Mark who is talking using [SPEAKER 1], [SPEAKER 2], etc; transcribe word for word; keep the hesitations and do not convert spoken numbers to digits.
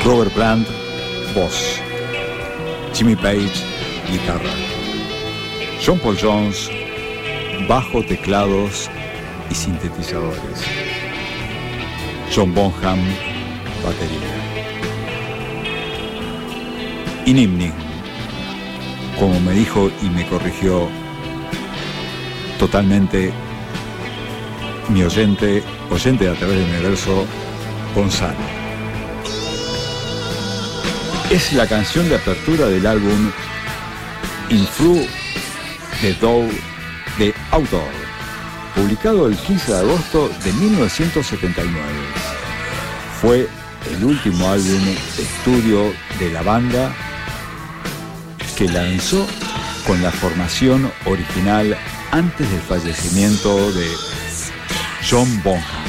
[SPEAKER 1] Robert Plant, voz. Jimmy Page, guitarra. John Paul Jones, bajo, teclados y sintetizadores. John Bonham, batería. Y Nimni, como me dijo y me corrigió totalmente mi oyente, oyente de A Través del Universo, Gonzalo. Es la canción de apertura del álbum In Through the Door de Author, publicado el quince de agosto de mil novecientos setenta y nueve. Fue el último álbum de estudio de la banda que lanzó con la formación original antes del fallecimiento de John Bonham.